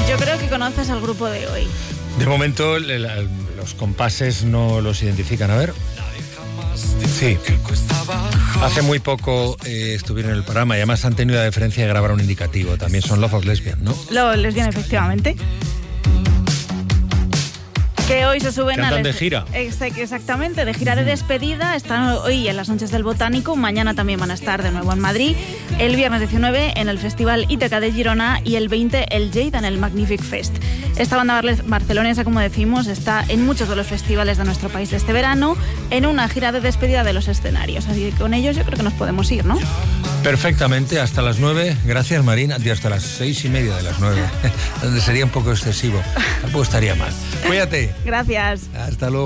Yo creo que conoces al grupo de hoy. De momento los compases no los identifican. A ver. Sí. Hace muy poco estuvieron en el programa y además han tenido la deferencia de grabar un indicativo. También son Love of Lesbian, ¿no? Love of Lesbian, efectivamente. Que hoy se suben Cantan de gira. Exactamente, de gira de despedida. Están hoy en las Noches del Botánico. Mañana también van a estar de nuevo en Madrid. El viernes 19 en el Festival Ítaca de Girona y el 20 el Lleida en el Magnific Fest. Esta banda barcelonesa, como decimos, está en muchos de los festivales de nuestro país este verano en una gira de despedida de los escenarios. Así que con ellos yo creo que nos podemos ir, ¿no? Perfectamente, hasta las 9. Gracias, Marina. Y hasta las 6:30 de las 9. Donde sería un poco excesivo. Tampoco estaría mal. Cuídate. Gracias. Hasta luego.